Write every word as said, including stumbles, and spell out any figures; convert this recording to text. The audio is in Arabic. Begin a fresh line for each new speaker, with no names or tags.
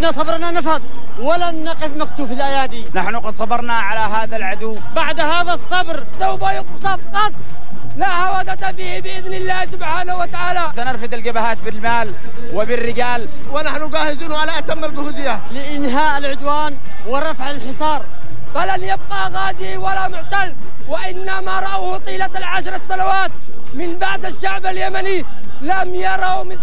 إن صبرنا نفذ ولن نقف مكتوف الأيادي.
نحن قد صبرنا على هذا العدو،
بعد هذا الصبر
سوف يقصف قصف لا هودة فيه بإذن الله سبحانه وتعالى.
سنرفد الجبهات بالمال وبالرجال،
ونحن جاهزون على أتم الجهوزية
لإنهاء العدوان ورفع الحصار.
فلن يبقى غازي ولا معتل، وإنما رأوه طيلة العشر السنوات من بعث الشعب اليمني لم يروا مثل